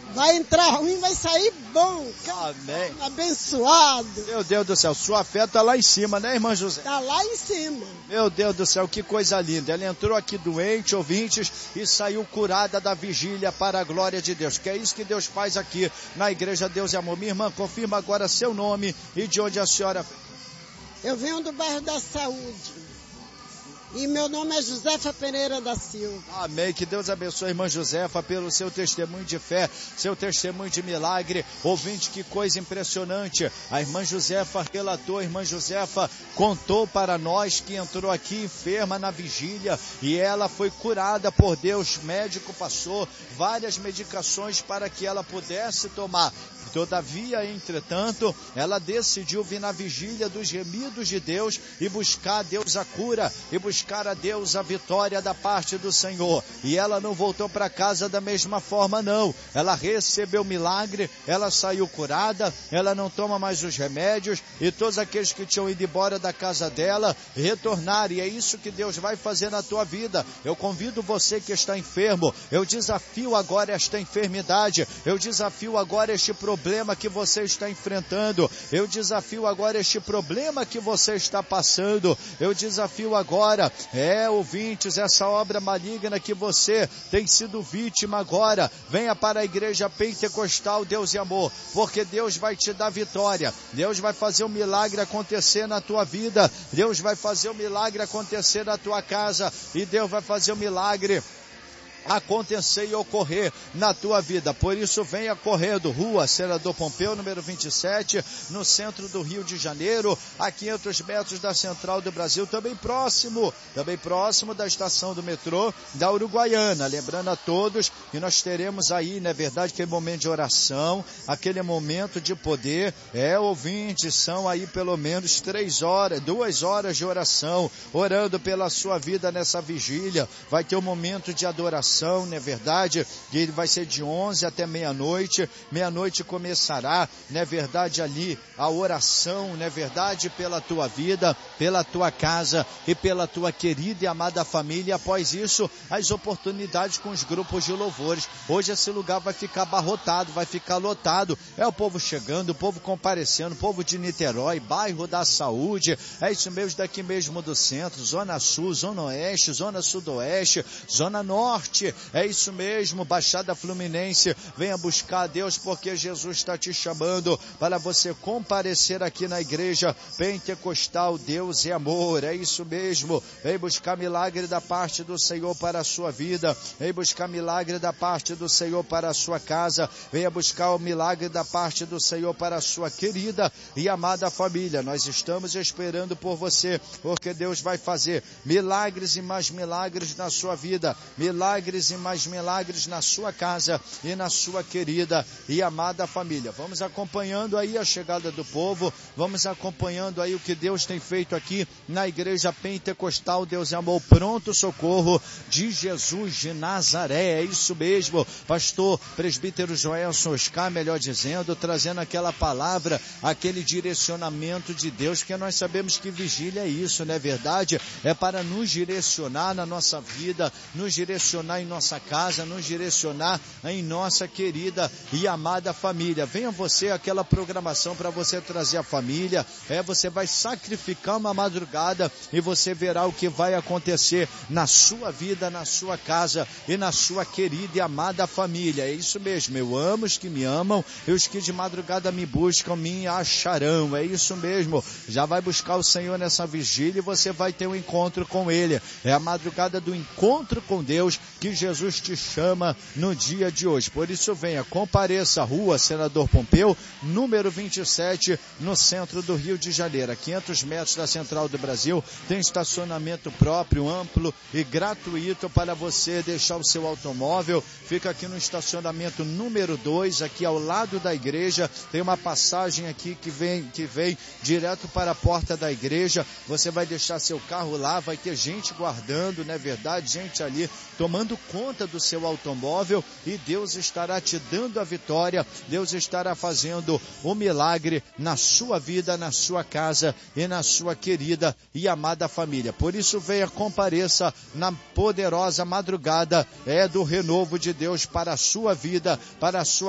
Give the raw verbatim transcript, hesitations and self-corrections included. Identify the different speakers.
Speaker 1: Vai entrar ruim, vai sair bom.
Speaker 2: Amém.
Speaker 1: Abençoado.
Speaker 2: Meu Deus do céu, sua fé está lá em cima, né, irmã José?
Speaker 1: Está lá em cima.
Speaker 2: Meu Deus do céu, que coisa linda. Ela entrou aqui doente, ouvintes, e saiu curada da vigília para a glória de Deus. Que é isso que Deus faz aqui na Igreja Deus e Amor. Minha irmã, confirma agora seu nome e de onde a senhora vem.
Speaker 1: Eu venho do bairro da Saúde. E meu nome é Josefa Pereira da Silva.
Speaker 2: Amém. Que Deus abençoe a irmã Josefa pelo seu testemunho de fé, seu testemunho de milagre. Ouvinte, que coisa impressionante. A irmã Josefa relatou, a irmã Josefa contou para nós que entrou aqui enferma na vigília e ela foi curada por Deus. O médico passou várias medicações para que ela pudesse tomar. Todavia, entretanto, ela decidiu vir na vigília dos remidos de Deus e buscar a Deus a cura e buscar a Deus a vitória da parte do Senhor. E ela não voltou para casa da mesma forma, não. Ela recebeu milagre, ela saiu curada, ela não toma mais os remédios e todos aqueles que tinham ido embora da casa dela retornaram. E é isso que Deus vai fazer na tua vida. Eu convido você que está enfermo, eu desafio agora esta enfermidade, eu desafio agora este problema. problema que você está enfrentando, eu desafio agora este problema que você está passando, eu desafio agora, é ouvintes, essa obra maligna que você tem sido vítima agora, venha para a Igreja Pentecostal Deus e Amor, porque Deus vai te dar vitória, Deus vai fazer um milagre acontecer na tua vida, Deus vai fazer um milagre acontecer na tua casa, e Deus vai fazer um milagre acontecer e ocorrer na tua vida. Por isso venha correndo, Rua Senador Pompeu, número vinte e sete, no centro do Rio de Janeiro, a quinhentos metros da Central do Brasil, também próximo, também próximo da estação do metrô da Uruguaiana. Lembrando a todos que nós teremos aí, não é verdade, aquele momento de oração, aquele momento de poder, é ouvinte, são aí pelo menos três horas, duas horas de oração, orando pela sua vida nessa vigília. Vai ter um momento de adoração, não é verdade, que ele vai ser de onze até meia-noite, meia-noite começará, não é verdade, ali a oração, não é verdade, pela tua vida, pela tua casa e pela tua querida e amada família. Após isso, as oportunidades com os grupos de louvores. Hoje esse lugar vai ficar abarrotado, vai ficar lotado, é o povo chegando, o povo comparecendo, o povo de Niterói, bairro da Saúde, é isso mesmo, daqui mesmo do centro, Zona Sul, Zona Oeste, Zona Sudoeste, Zona Norte, é isso mesmo, Baixada Fluminense, venha buscar a Deus, porque Jesus está te chamando para você comparecer aqui na Igreja Pentecostal Deus e Amor, é isso mesmo, vem buscar milagre da parte do Senhor para a sua vida, vem buscar milagre da parte do Senhor para a sua casa, venha buscar o milagre da parte do Senhor para a sua querida e amada família. Nós estamos esperando por você, porque Deus vai fazer milagres e mais milagres na sua vida, milagres e mais milagres na sua casa e na sua querida e amada família. Vamos acompanhando aí a chegada do povo, vamos acompanhando aí o que Deus tem feito aqui na Igreja Pentecostal Deus e Amor, Pronto Socorro de Jesus de Nazaré. É isso mesmo, pastor presbítero Joelson Oscar, melhor dizendo, trazendo aquela palavra, aquele direcionamento de Deus, porque nós sabemos que vigília é isso, não é verdade? É para nos direcionar na nossa vida, nos direcionar em nossa casa, nos direcionar em nossa querida e amada família. Venha você, aquela programação para você trazer a família, é, você vai sacrificar uma madrugada e você verá o que vai acontecer na sua vida, na sua casa e na sua querida e amada família. É isso mesmo, eu amo os que me amam e os que de madrugada me buscam me acharão. É isso mesmo, já vai buscar o Senhor nessa vigília e você vai ter um encontro com Ele. É a madrugada do encontro com Deus que Jesus te chama no dia de hoje. Por isso venha, compareça, Rua Senador Pompeu, número vinte e sete, no centro do Rio de Janeiro, a quinhentos metros da Central do Brasil. Tem estacionamento próprio, amplo e gratuito para você deixar o seu automóvel. Fica aqui no estacionamento número dois, aqui ao lado da igreja. Tem uma passagem aqui que vem, que vem direto para a porta da igreja. Você vai deixar seu carro lá, vai ter gente guardando, não é verdade? Gente ali tomando conta do seu automóvel, e Deus estará te dando a vitória, Deus estará fazendo o milagre na sua vida, na sua casa e na sua querida e amada família. Por isso venha, compareça na poderosa madrugada é do renovo de Deus para a sua vida, para a sua